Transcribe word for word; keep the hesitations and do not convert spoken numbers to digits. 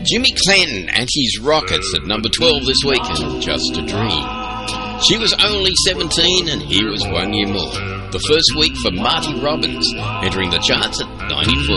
Jimmy Clanton and his Rockets at number twelve this week, and Just a Dream. She was only seventeen and he was one year more. The first week for Marty Robbins, entering the charts at ninety-four.